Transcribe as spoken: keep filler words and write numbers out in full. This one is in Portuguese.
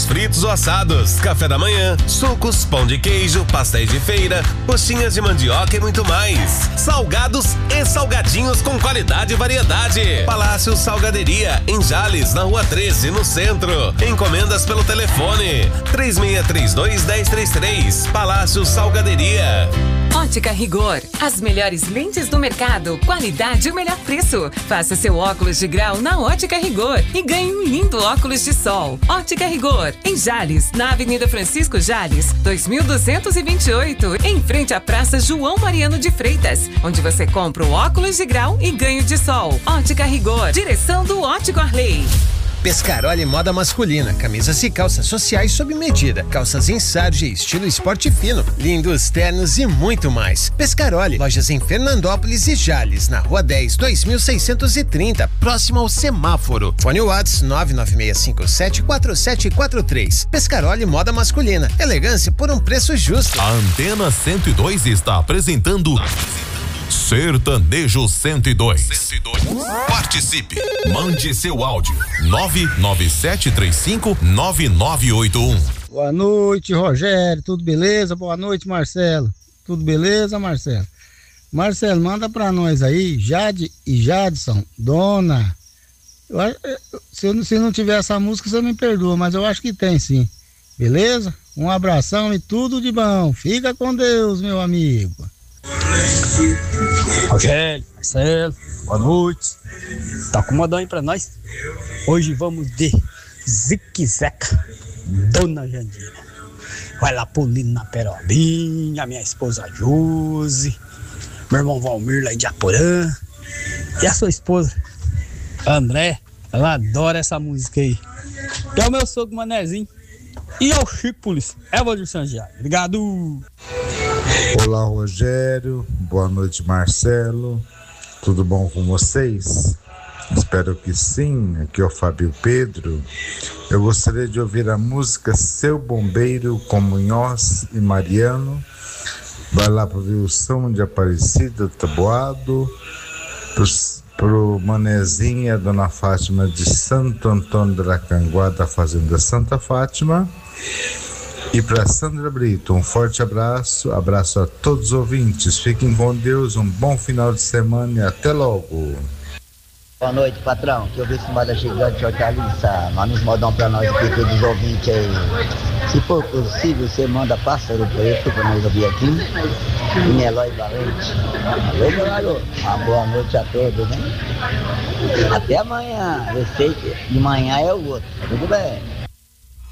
fritos ou assados, café da manhã, sucos, pão de queijo, pastéis de feira, coxinhas de mandioca e muito mais. Salgados e salgadinhos com qualidade e variedade. Palácio Salgaderia, em Jales, na Rua treze, no centro. Encomendas pelo telefone três seis três dois, um zero três três. Palácio Salgaderia. Ótica Rigor, as melhores lentes do mercado, qualidade e o melhor preço. Faça seu óculos de grau na Ótica Rigor e ganhe um lindo óculos de sol. Ótica Rigor, em Jales, na Avenida Francisco Jales, dois mil duzentos e vinte e oito, em frente à Praça João Mariano de Freitas, onde você compra o óculos de grau e ganho de sol. Ótica Rigor, direção do Ótico Arley. Pescaroli Moda Masculina, camisas e calças sociais sob medida, calças em sarja estilo esporte fino, lindos ternos e muito mais. Pescaroli, lojas em Fernandópolis e Jales, na Rua dez, dois mil seiscentos e trinta, próximo ao semáforo. Fone Whats nove nove seis cinco sete, quatro sete quatro três. Pescaroli Moda Masculina, elegância por um preço justo. A Antena cento e dois está apresentando Sertanejo cento e dois. cento e dois. Participe. Mande seu áudio. nove nove sete três cinco nove nove oito um. Boa noite, Rogério. Tudo beleza? Boa noite, Marcelo. Tudo beleza, Marcelo? Marcelo, manda pra nós aí, Jade e Jadson, Dona. Eu, se, eu, se não tiver essa música, você me perdoa, mas eu acho que tem sim. Beleza? Um abração e tudo de bom. Fica com Deus, meu amigo. Rogério, Marcelo, boa noite. Tá acomodando aí pra nós? Hoje vamos de Zique Zeca, Dona Jandira. Vai lá pulindo na Perobinha, minha esposa Josi, meu irmão Valmir lá de Aporã e a sua esposa André, ela adora essa música aí. E é o meu sogro Manezinho e é o Chico Polícia, Evaldir Sangiar. Obrigado. Olá, Rogério, boa noite, Marcelo, tudo bom com vocês? Espero que sim. Aqui é o Fábio Pedro. Eu gostaria de ouvir a música Seu Bombeiro com Munhoz e Mariano. Vai lá para ver o som de Aparecida, Taboado, pro, pro Manezinho e a Dona Fátima de Santo Antônio da Racanguá, da Fazenda Santa Fátima. E para Sandra Brito, um forte abraço, abraço a todos os ouvintes, fiquem com Deus, um bom final de semana e até logo. Boa noite, patrão, que eu vi esse moda chegando de hortaliça, manda uns modão pra nós aqui, todos os ouvintes aí. Se for possível, você manda Pássaro Preto pra nós ouvir aqui, e Nelói Valente. Alô, meu garoto, uma boa noite a todos, né? Até amanhã, eu sei que de manhã é o outro, tudo bem?